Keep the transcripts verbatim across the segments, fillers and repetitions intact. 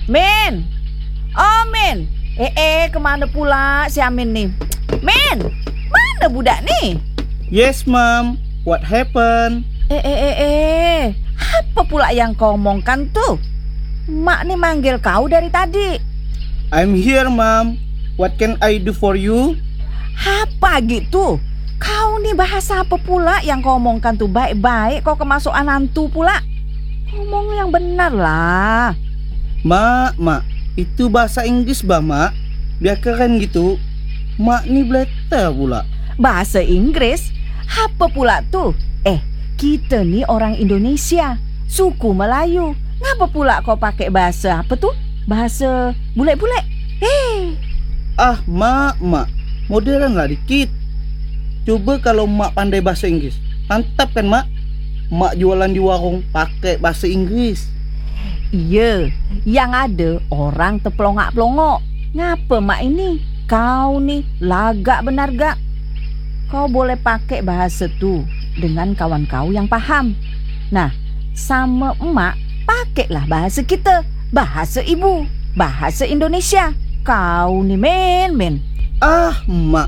Min! Oh, Min! Eh, eh, kemana pula si Amin nih? Min! Mana budak ni? Yes, Mom. What happened? Eh, eh, eh, eh. Apa pula yang kau omongkan tuh? Mak ni manggil kau dari tadi. I'm here, Mom. What can I do for you? Apa gitu? Kau ni bahasa apa pula yang kau omongkan tuh? Baik-baik kau kemasukan hantu pula. Ngomong yang benar lah. Mak, Mak. Itu bahasa Inggris, bah, Mak. Biar keren gitu. Mak ni beletar pula. Bahasa Inggris? Apa pula tuh? Eh, kita ni orang Indonesia. Suku Melayu. Ngapa pula kau pakai bahasa apa tuh? Bahasa bule-bule? Hei. Ah, Mak, Mak. Modern lah dikit. Coba kalau Mak pandai bahasa Inggris. Mantap kan, Mak? Mak jualan di warung pakai bahasa Inggris. Iya, yang ada orang terpelongak-pelongok. Ngapa mak ini? Kau ni lagak benar gak? Kau boleh pakai bahasa tu dengan kawan kau yang faham. Nah, sama emak, pakailah bahasa kita. Bahasa ibu, bahasa Indonesia. Kau ni men, men. Ah, Mak.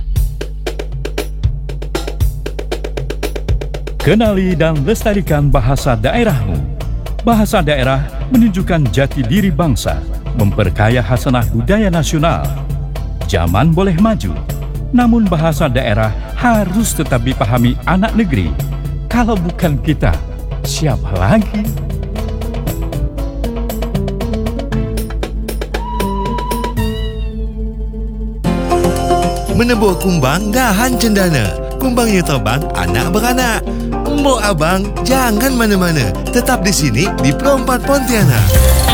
Kenali dan lestarikan bahasa daerahmu. Bahasa daerah menunjukkan jati diri bangsa, memperkaya hasanah budaya nasional. Zaman boleh maju, namun bahasa daerah harus tetap dipahami anak negeri. Kalau bukan kita, siapa lagi? Menebur kumbang dahan cendana. Kumbangnya terbang, anak beranak. Mbok abang, jangan mana-mana. Tetap di sini di Pro empat Pontianak.